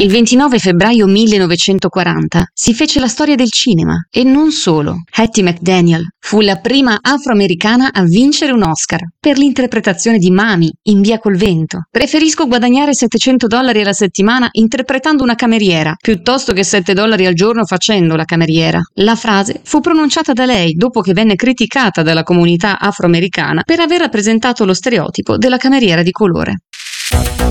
Il 29 febbraio 1940 si fece la storia del cinema e non solo. Hattie McDaniel fu la prima afroamericana a vincere un Oscar per l'interpretazione di Mami in Via col vento. Preferisco guadagnare $700 alla settimana interpretando una cameriera piuttosto che $7 al giorno facendo la cameriera. La frase fu pronunciata da lei dopo che venne criticata dalla comunità afroamericana per aver rappresentato lo stereotipo della cameriera di colore.